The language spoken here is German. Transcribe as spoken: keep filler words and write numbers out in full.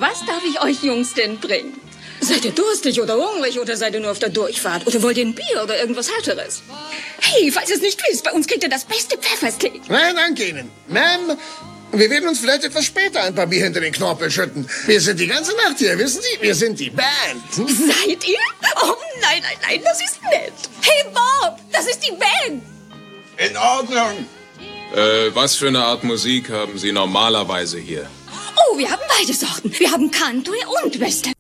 Was darf ich euch Jungs denn bringen? Seid ihr durstig oder hungrig oder seid ihr nur auf der Durchfahrt? Oder wollt ihr ein Bier oder irgendwas Härteres? Hey, falls ihr es nicht wisst, bei uns kriegt ihr das beste Pfeffersteak. Nein, danke Ihnen. Ma'am, wir werden uns vielleicht etwas später ein paar Bier hinter den Knorpel schütten. Wir sind die ganze Nacht hier, wissen Sie? Wir sind die Band. Hm? Seid ihr? Oh, nein, nein, nein, das ist nett. Hey, Bob, das ist die Band. In Ordnung. Äh, was für eine Art Musik haben Sie normalerweise hier? Oh, wir haben beide Sorten. Wir haben Country und Western.